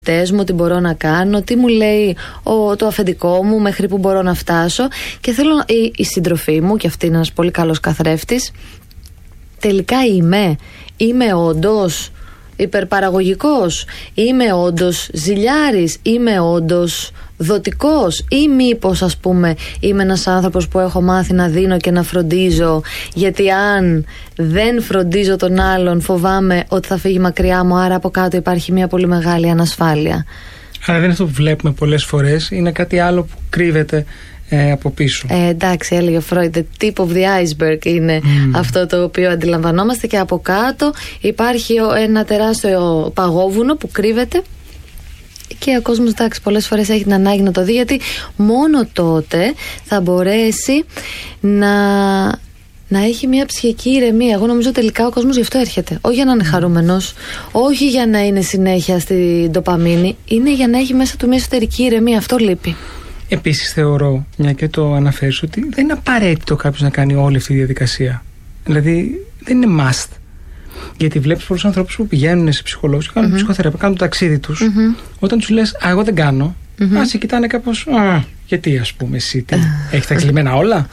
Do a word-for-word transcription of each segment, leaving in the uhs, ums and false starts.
μου, τι μπορώ να κάνω, τι μου λέει ο, το αφεντικό μου, μέχρι που μπορώ να φτάσω. Και θέλω η, η συντροφή μου, και αυτή είναι ένας πολύ καλός καθρέφτης, τελικά είμαι, είμαι όντως υπερπαραγωγικός, είμαι όντως ζηλιάρης, είμαι όντως δοτικός, ή μήπως ας πούμε είμαι ένας άνθρωπος που έχω μάθει να δίνω και να φροντίζω, γιατί αν δεν φροντίζω τον άλλον φοβάμαι ότι θα φύγει μακριά μου, άρα από κάτω υπάρχει μια πολύ μεγάλη ανασφάλεια. Άρα δεν είναι αυτό που βλέπουμε πολλές φορές, είναι κάτι άλλο που κρύβεται ε, από πίσω. Ε, εντάξει, έλεγε ο Φρόιντ, the tip of the iceberg είναι mm. αυτό το οποίο αντιλαμβανόμαστε, και από κάτω υπάρχει ένα τεράστιο παγόβουνο που κρύβεται. Και ο κόσμος, εντάξει, πολλές φορές έχει την ανάγκη να το δει, γιατί μόνο τότε θα μπορέσει να, να έχει μια ψυχική ηρεμία. Εγώ νομίζω τελικά ο κόσμος γι' αυτό έρχεται. Όχι για να είναι χαρούμενος, όχι για να είναι συνέχεια στην ντοπαμίνη, είναι για να έχει μέσα του μια εσωτερική ηρεμία. Αυτό λείπει. Επίσης θεωρώ, μια και το αναφέρεις, ότι δεν είναι απαραίτητο κάποιος να κάνει όλη αυτή τη διαδικασία. Δηλαδή δεν είναι must. Γιατί βλέπεις πολλούς ανθρώπους που πηγαίνουν σε ψυχολόγους και κάνουν mm-hmm. ψυχοθεραπεία, κάνουν το ταξίδι τους. Mm-hmm. Όταν τους λες, α, εγώ δεν κάνω, mm-hmm. α, σε κοιτάνε κάπως, α, γιατί ας πούμε εσύ, τι, έχει τα κλειμμένα όλα.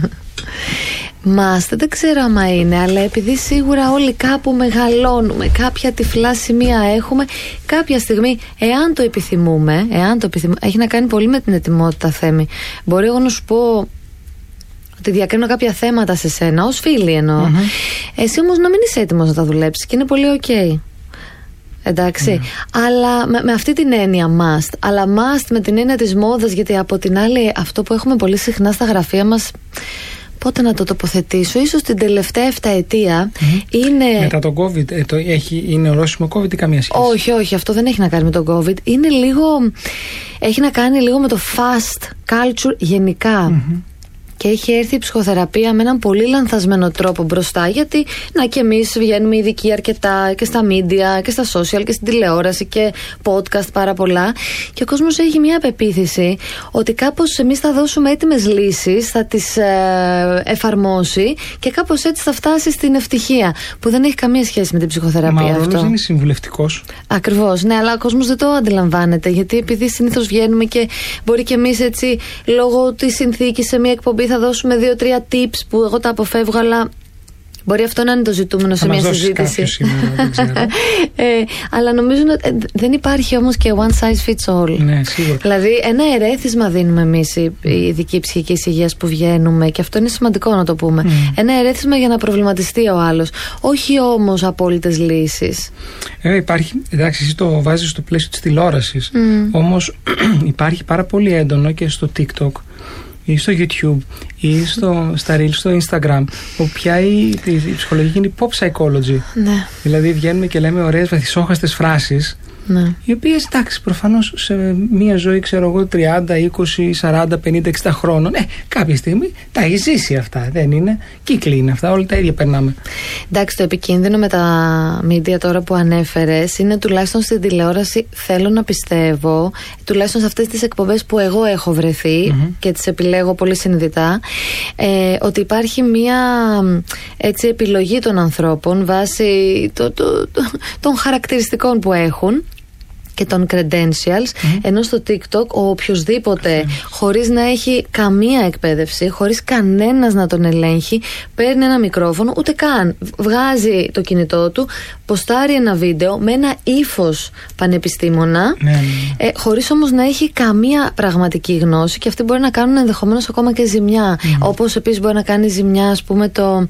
Μάστε, δεν ξέρω άμα είναι, αλλά επειδή σίγουρα όλοι κάπου μεγαλώνουμε, κάποια τυφλά σημεία έχουμε, κάποια στιγμή, εάν το επιθυμούμε, εάν το επιθυμούμε, έχει να κάνει πολύ με την ετοιμότητα, Θέμη. Μπορεί εγώ να σου πω ότι διακρίνω κάποια θέματα σε σένα, ως φίλη εννοώ. Mm-hmm. Εσύ όμως να μην είσαι έτοιμος να τα δουλέψεις και είναι πολύ ok. Εντάξει. Mm. Αλλά με, με αυτή την έννοια must. Αλλά must με την έννοια της μόδας, γιατί από την άλλη αυτό που έχουμε πολύ συχνά στα γραφεία μας, πότε να το τοποθετήσω, ίσως την τελευταία εφταετία mm-hmm. είναι... Μετά τον COVID, ε, το, έχει, είναι ορόσημο COVID ή καμία σχέση? Όχι, όχι, αυτό δεν έχει να κάνει με τον COVID. Είναι λίγο, έχει να κάνει λίγο με το fast culture γενικά. Mm-hmm. Και έχει έρθει η ψυχοθεραπεία με έναν πολύ λανθασμένο τρόπο μπροστά, γιατί να και εμείς βγαίνουμε ειδικοί αρκετά και στα media και στα social και στην τηλεόραση και podcast πάρα πολλά, και ο κόσμος έχει μια πεποίθηση ότι κάπως εμείς θα δώσουμε έτοιμες λύσεις, θα τις ε, εφαρμόσει και κάπως έτσι θα φτάσει στην ευτυχία, που δεν έχει καμία σχέση με την ψυχοθεραπεία. Μα ο αυτό. ρόλος δεν είναι συμβουλευτικός. Ακριβώς, ναι, αλλά ο κόσμος δεν το αντιλαμβάνεται, γιατί επειδή συνήθως βγαίνουμε και μπορεί και εμείς έτσι λόγω της συνθήκης σε μια εκπομπή θα δώσουμε δύο-τρία tips που εγώ τα αποφεύγω, αλλά μπορεί αυτό να είναι το ζητούμενο σε μια συζήτηση. Σήμερα, δεν ξέρω. ε, αλλά νομίζω ότι ε, δεν υπάρχει όμως και one size fits all. Ναι, σίγουρα. Δηλαδή, ένα ερέθισμα δίνουμε εμείς οι, οι ειδικοί ψυχικής υγείας που βγαίνουμε, και αυτό είναι σημαντικό να το πούμε. Mm. Ένα ερέθισμα για να προβληματιστεί ο άλλος. Όχι όμως απόλυτες λύσεις. Ε, υπάρχει, εντάξει, εσύ το βάζεις στο πλαίσιο της τηλεόρασης. Mm. Όμως υπάρχει πάρα πολύ έντονο και στο TikTok ή στο YouTube ή στο, στα Reels, στο Instagram, όπου πια η, η, η ψυχολογική είναι η pop psychology. Ναι. Δηλαδή βγαίνουμε και λέμε ωραίες βαθυσόχαστες φράσεις, ναι. οι οποίες, εντάξει, προφανώς σε μία ζωή, ξέρω εγώ, τριάντα, είκοσι, σαράντα, πενήντα, εξήντα χρόνων, ε, κάποια στιγμή τα έχει ζήσει αυτά. Δεν είναι κύκλοι, είναι αυτά, όλα τα ίδια περνάμε. Εντάξει, το επικίνδυνο με τα media τώρα που ανέφερες είναι, τουλάχιστον στην τηλεόραση, θέλω να πιστεύω, τουλάχιστον σε αυτές τις εκπομπές που εγώ έχω βρεθεί mm-hmm. και τις επιλέγω πολύ συνειδητά, ε, ότι υπάρχει μία έτσι, επιλογή των ανθρώπων βάσει το, το, το, των χαρακτηριστικών που έχουν και των credentials, mm. ενώ στο TikTok ο οποιοσδήποτε, mm. χωρίς να έχει καμία εκπαίδευση, χωρίς κανένας να τον ελέγχει, παίρνει ένα μικρόφωνο, ούτε καν βγάζει το κινητό του, ποστάρει ένα βίντεο με ένα ύφος πανεπιστήμονα, mm. ε, χωρίς όμως να έχει καμία πραγματική γνώση, και αυτοί μπορεί να κάνουν ενδεχομένως ακόμα και ζημιά. Mm. Όπως επίσης μπορεί να κάνει ζημιά, ας πούμε, το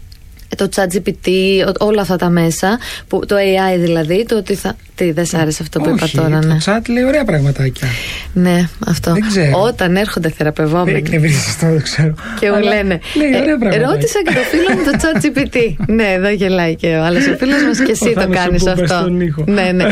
το ChatGPT, όλα αυτά τα μέσα, που, το έι άι δηλαδή, το ότι θα... Τι, δεν σ' άρεσε αυτό που είπα τώρα, ναι. Το chat λέει ωραία πραγματάκια. Ναι, αυτό. Δεν ξέρω. Όταν έρχονται θεραπευόμενοι. Δεν εκνευρίζεις αυτό, δεν ξέρω. Και μου λένε, λέει ωραία πραγματάκια. Ρώτησα και το φίλο μου το ChatGPT. Ναι, εδώ γελάει και ο άλλος ο φίλος μας, και εσύ το κάνεις αυτό. Ναι, ναι.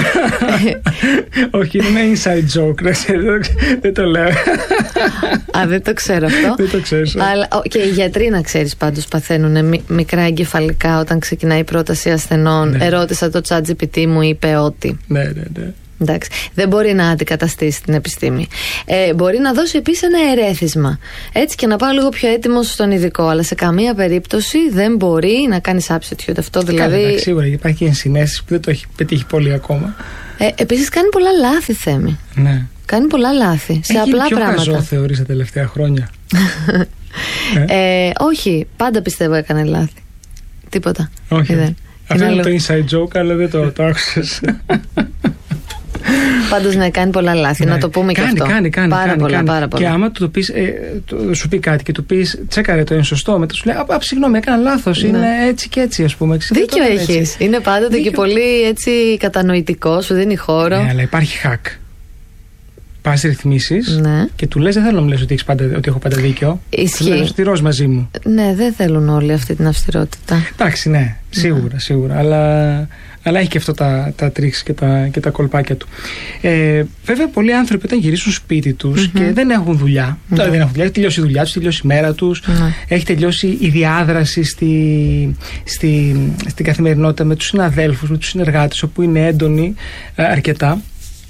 Όχι, είναι ένα inside joke, δεν το λέω. Α, δεν το ξέρω αυτό. Δεν το ξέρω. Και οι γιατροί, να ξέρεις, πάντως παθαίνουν μικρά εγκεφαλικά όταν ξεκινάει η πρόταση ασθενών. Ερώτησα το ChatGPT, μου είπε ότι. Ναι, ναι, ναι. Εντάξει. Δεν μπορεί να αντικαταστήσει την επιστήμη. Ε, μπορεί να δώσει επίσης ένα ερέθισμα. Έτσι, και να πάω λίγο πιο έτοιμος στον ειδικό. Αλλά σε καμία περίπτωση δεν μπορεί να κάνει substitute αυτό. Δηλαδή. Καλά, σίγουρα υπάρχει ενσυναίσθηση που δεν το έχει πετύχει πολύ ακόμα. Ε, επίσης κάνει πολλά λάθη, Θέμη. Ναι. Κάνει πολλά λάθη. Σε Έχει απλά πιο πράγματα. χαζό, θεωρείς, τα τελευταία χρόνια? ε? Ε, όχι, πάντα πιστεύω έκανε λάθη. Τίποτα. Όχι. Δεν. Αυτό είναι, είναι το inside joke, αλλά δεν το, το άκουσες. Πάντως ναι, κάνει πολλά λάθη, ναι. Να το πούμε κάνει, και αυτό. Κάνει, κάνει, πάρα, κάνει, πολλά, κάνει. πάρα πολλά. Και άμα του το πεις, ε, το, σου πει κάτι και του πεις τσέκαρε το είναι σωστό, μετά σου λέει α, α συγγνώμη, έκανα λάθος, ναι. Είναι έτσι και έτσι, ας πούμε. Δίκιο έχεις. Είναι πάντοτε Δίκιο. Και πολύ έτσι κατανοητικό, σου δίνει χώρο. Ναι, αλλά υπάρχει hack. Πας ρυθμίσεις, ναι. Και του λες δεν θέλω να μου λες ότι, πάντα, ότι έχω πάντα δίκιο. Ισχύει. Του λες αυστηρός μαζί μου. Ναι, δεν θέλουν όλοι αυτή την αυστηρότητα. Εντάξει, ναι, σίγουρα, ναι. σίγουρα. Αλλά, αλλά έχει και αυτό τα, τα τρίξ και τα, και τα κολπάκια του. Ε, βέβαια, πολλοί άνθρωποι όταν γυρίσουν σπίτι τους mm-hmm. και δεν έχουν δουλειά. Mm-hmm. Δηλαδή, δεν έχουν δουλειά, έχει τελειώσει η δουλειά τους, τελειώσει η μέρα τους, mm-hmm. έχει τελειώσει η διάδραση στη, στη, στην καθημερινότητα με τους συναδέλφους, με τους συνεργάτες, όπου είναι έντονοι ε, αρκετά.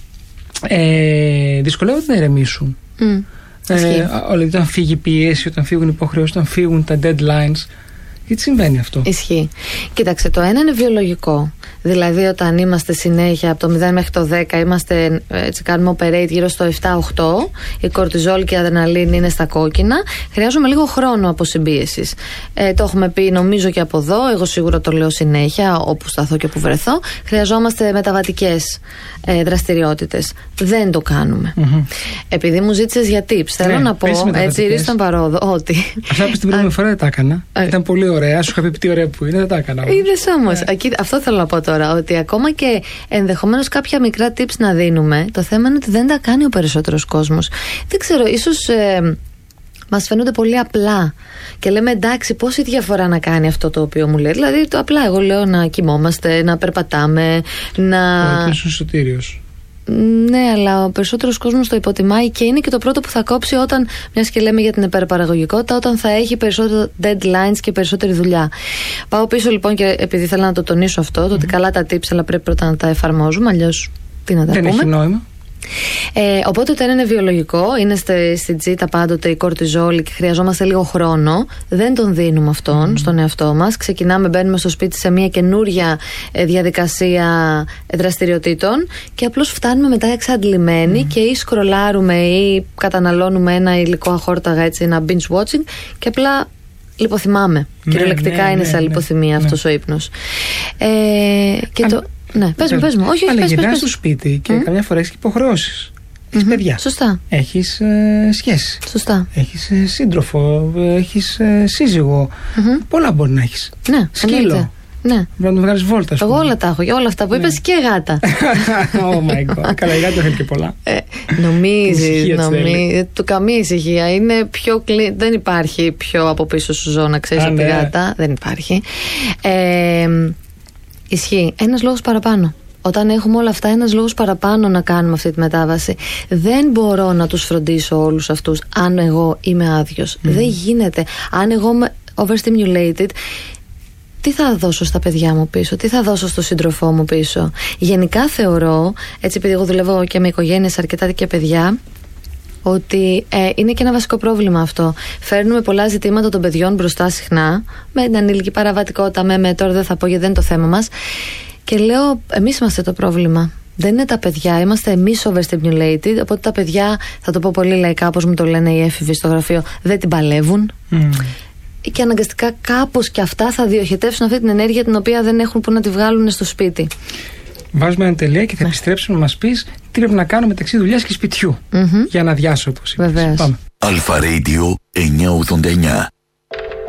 Ε, δυσκολεύονται να ηρεμήσουν. Mm, ε, όταν φύγει η πίεση, όταν φύγουν οι υποχρεώσεις, όταν φύγουν τα deadlines. Γιατί συμβαίνει αυτό? Ισχύει. Κοίταξε, το ένα είναι βιολογικό. Δηλαδή, όταν είμαστε συνέχεια από το μηδέν μέχρι το δέκα, είμαστε, έτσι, κάνουμε operate γύρω στο επτά οκτώ, η κορτιζόλ και η αδρεναλίνη είναι στα κόκκινα. Χρειάζομαι λίγο χρόνο αποσυμπίεσης. Ε, το έχουμε πει, νομίζω, και από εδώ. Εγώ σίγουρα το λέω συνέχεια, όπου σταθώ και όπου βρεθώ. Χρειαζόμαστε μεταβατικές ε, δραστηριότητες. Δεν το κάνουμε. Mm-hmm. Επειδή μου ζήτησες για tips, θέλω ναι, να πω, έτσι, ρίσταν παρόδο, ότι. Αυτά που στην προηγούμενη φορά δεν τα έκανα. Ήταν πολύ ωραία. Σου είχα πει τι ωραία που είναι, δεν τα έκανα. Είδες όμως. Yeah. Αυτό θέλω να πω τώρα. Ότι ακόμα και ενδεχομένως κάποια μικρά tips να δίνουμε, το θέμα είναι ότι δεν τα κάνει ο περισσότερος κόσμος. Δεν ξέρω, ίσως ε, μας φαίνονται πολύ απλά. Και λέμε εντάξει, πόση διαφορά να κάνει αυτό το οποίο μου λέει. Δηλαδή, το απλά εγώ λέω να κοιμόμαστε, να περπατάμε, να. Ο είναι σωτήριος. Ναι, αλλά ο περισσότερος κόσμος το υποτιμάει και είναι και το πρώτο που θα κόψει όταν, μιας και λέμε για την υπερπαραγωγικότητα, όταν θα έχει περισσότερα deadlines και περισσότερη δουλειά. Πάω πίσω λοιπόν και επειδή θέλω να το τονίσω αυτό, mm-hmm. το ότι καλά τα tips, αλλά πρέπει πρώτα να τα εφαρμόζουμε, αλλιώς τι να τα Δεν πούμε. Έχει νόημα. Ε, οπότε το ένα είναι βιολογικό, είναι στη, στη τζίτα πάντοτε η κορτιζόλη και χρειαζόμαστε λίγο χρόνο. Δεν τον δίνουμε αυτόν mm. στον εαυτό μας. Ξεκινάμε, μπαίνουμε στο σπίτι σε μια καινούρια ε, διαδικασία δραστηριοτήτων και απλώς φτάνουμε μετά εξαντλημένοι mm. και ή σκρολάρουμε ή καταναλώνουμε ένα υλικό αχόρταγα, έτσι, ένα binge watching και απλά λιποθυμάμε. Ναι, κυριολεκτικά ναι, είναι ναι, σαν ναι, λιποθυμία ναι, αυτός ναι. ο ύπνος. Ε, και Α, το... Ναι, πες μου, πες μου. Όχι, αλλά γυρνάς πες, στο σπίτι και mm. καμιά φορά έχεις υποχρεώσεις. Έχεις mm-hmm. παιδιά. Σωστά. Έχεις ε, σχέση. Σωστά. Έχεις ε, σύντροφο. Έχεις ε, σύζυγο. Mm-hmm. Πολλά μπορεί να έχεις. Ναι, σκύλο. Εννοείται. Ναι. Πρέπει να του βγάλεις βόλτα. Εγώ όλα τα έχω. Όλα αυτά που ναι. είπες και γάτα. Oh my god. Καλά, η γάτα θέλει και πολλά. Ε, νομίζεις, νομίζεις. Του καμία ησυχία. Είναι πιο κλει... Δεν υπάρχει πιο από πίσω σου ζώο να ξέρεις από τη γάτα. Δεν υπάρχει. Ε, Ισχύει. Ένας λόγος παραπάνω. Όταν έχουμε όλα αυτά, ένας λόγος παραπάνω να κάνουμε αυτή τη μετάβαση. Δεν μπορώ να τους φροντίσω όλους αυτούς αν εγώ είμαι άδειος. Mm. Δεν γίνεται. Αν εγώ είμαι overstimulated, τι θα δώσω στα παιδιά μου πίσω, τι θα δώσω στο σύντροφό μου πίσω. Γενικά θεωρώ, έτσι επειδή εγώ δουλεύω και με οικογένειες αρκετά και παιδιά, ότι ε, είναι και ένα βασικό πρόβλημα αυτό. Φέρνουμε πολλά ζητήματα των παιδιών μπροστά συχνά, με την ανήλικη παραβατικότητα, με, με τώρα δεν θα πω γιατί δεν είναι το θέμα μας. Και λέω, εμείς είμαστε το πρόβλημα. Δεν είναι τα παιδιά, είμαστε εμείς overstimulated. Οπότε τα παιδιά, θα το πω πολύ λαϊκά, όπως μου το λένε οι έφηβοι στο γραφείο, δεν την παλεύουν. Mm. Και αναγκαστικά κάπως και αυτά θα διοχετεύσουν αυτή την ενέργεια την οποία δεν έχουν που να τη βγάλουν στο σπίτι. Βάζουμε ένα τελεία και θα ναι. επιστρέψουμε να μας πεις τι πρέπει να κάνουμε μεταξύ δουλειάς και σπιτιού. Mm-hmm. Για να αδειάσω, όπως είπες. Αλφα Radio εννιακόσια ογδόντα εννιά.